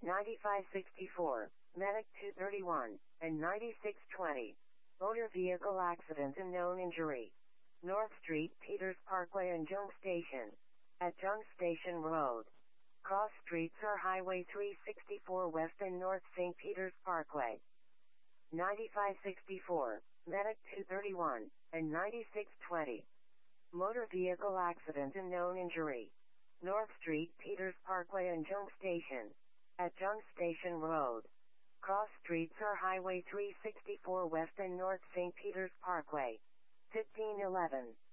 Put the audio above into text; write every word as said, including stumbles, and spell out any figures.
ninety-five sixty-four, Medic two thirty-one, and ninety-six twenty. Motor vehicle accident and known injury. North Street, Peters Parkway and Jung Station. At Jung Station Road. Cross streets are Highway three sixty-four West and North Saint Peters Parkway. ninety-five sixty-four, Medic two thirty-one, and ninety-six twenty. Motor vehicle accident and known injury. North Street, Peters Parkway and Jung Station. At Jung Station Road. Cross streets are Highway three sixty-four West and North Saint Peters Parkway. fifteen eleven.